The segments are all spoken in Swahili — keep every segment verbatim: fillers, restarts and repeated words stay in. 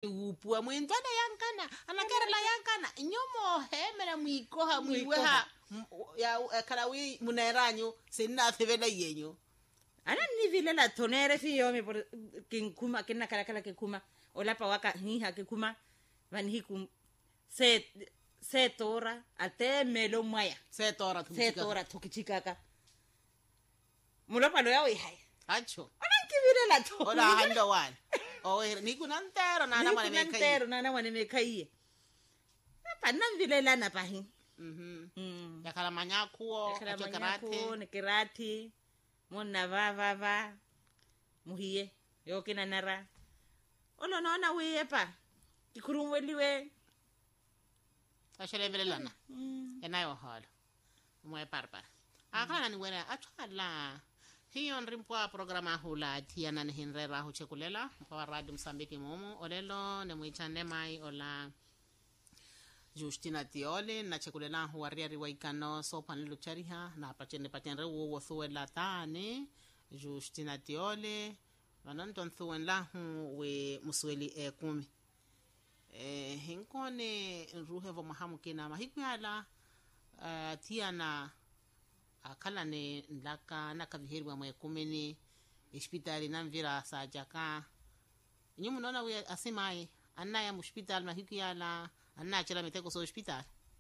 upua mwendwana yankana anakarela yankana nyomo hemera mwikoha mwiweha ya karawi muneranyo sinna thevela yenyo ana ni vile la tonere fi yomi por kinkuma kinna kala kala kikuma olapa waka hiha kikuma van hikum se se tora ate melo maya se tora se tora tukichikaka mulapa lo yawe hai acho ana kivile la tora ola hando wan o ni kunantero nana mwana mekai kunantero nana mwana mekai apa namvile lana pahi mhm mm yakala manyakuo acho karate ne karate mona va va va muhiye yokina nara ono nona we pa ikurumweliwe ashele velelana mm enayo holo mwe parpa akana ni wena atwala hiyo nrimpwa programa hula tiana ni hinrera hu chekulela kwa radio Msambiki momo olelo ne mwichane mai ola Justina Tiole na chekulela hu wariari waikano so panelu chariha na pachene patenre wo wo thuela tane Justina Tiole wananton thuela hu we musweli e kumi eh hinkone ruhevo mahamu kina mahikwala uh, tiana akala ne ndaka nakavihirwa mwe kumeni hospitali namvira sajaka nyumu nona we asimai anaya mu hospital mahikwala anna chela meteko so hospital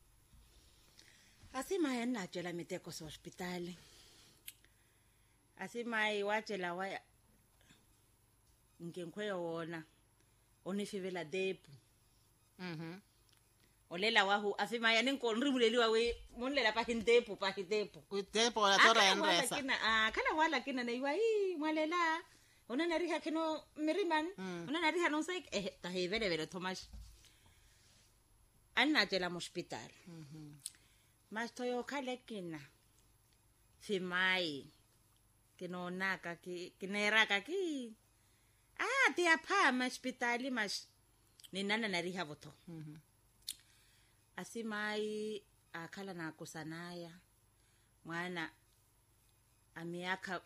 asimai anna chela meteko so hospital asimai wachela wa ngenkweyo wona onifivela depu mhm olela wahu afima ya ninko nrimuleliwa we monlela pa hindepu pa hidepu utepo la tora endresa kina ah kana wala kina na iwa hii mwalela onana riha kino miriman mm. onana riha non sai eh tahivele vele Thomas anna tela hospital mhm mas toyo kale kina fimai kino naka ki kinera ka ki ah dia pa hospitali mas ninana na riha voto mhm asimai akala na kusanaya mwana amiaka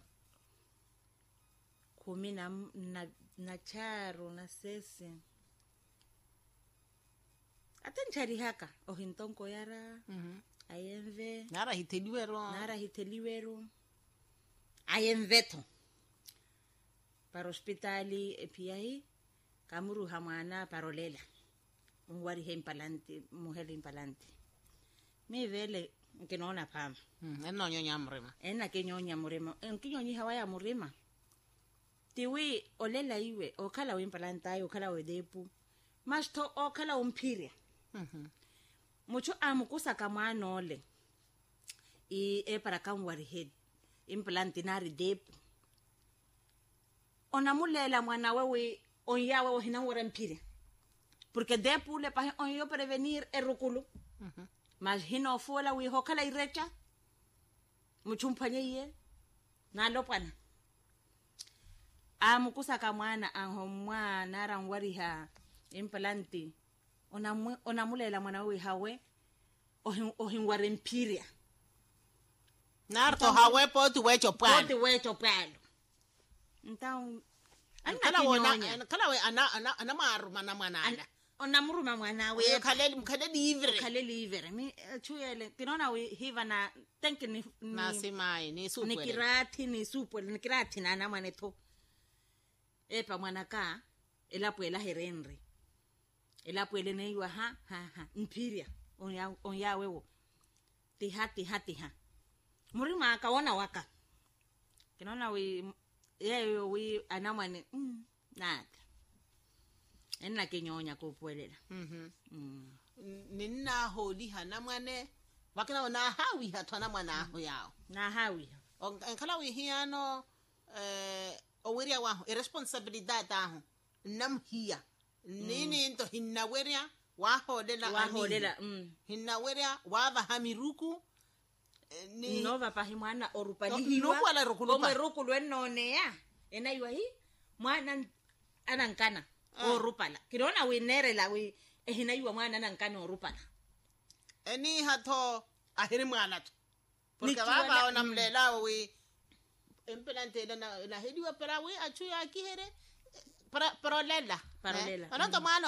kumi na, na, na charo na sese atanchari haka ohintonko yara mhm ayemve nara hiteliwero nara hiteliwero ayemveto para hospitali epiai kamuru hamana parolela mwari hempalante muhele impalante me vele nkinaona pama mhm eno nyonya mrema ena kenyonya murema enkinyonya hawaya murema tiwi olela iwe okala wimpalanta ayo okala wedepu masto okala umpiria mhm mucho amukusa kamwana ole i e para kamwari head implanti nari depu onamulela mwana wewe onyawe ohina wora mpiria porque depu le pa on yo prevenir erukulu mhm mas hino fola wi hokala irecha muchumpanye ye nalo pana amukusa kamwana anho mwana rangwariha implanti ona onamulela mwana we hawe ohin ohinware mpiria narto hawe poti wecho pan poti wecho palo então kala wona kala we ana ana ana maru mana mwana onamuruma mwana we khaleli mkhaleli livre khaleli livre mi chuyele tinona we hiva na thank ni na simai ni supu ni kirati ni supu ni kirati na na mwana to epa mwana ka elapo ela herenri elapo ele neiwa ha ha ha mpiria onya onya wewo ti hati hati ha murima akaona waka kinona we yeye we anamwane mm nada enna kenyonya kopwelela mhm mm ninna holi hana mwane wakina na hawi hatwana mwana aho yao na hawi onkala we hiano eh oweria wa irresponsibilidad aho nam hiya nini into hinna weria wa holela wa holela mm hinna weria wa ba hamiruku ni nova pa himwana orupaliwa no wala rukulu pa rukulu enone ya enaiwa hi mwana anankana orupala kirona winere la we ehinaiwa mwana anankana orupala eni hato ahiri mwana tu porque baba ona mlela we impelante na na hediwa para we achu ya kihere para parolela parolela ana to mwana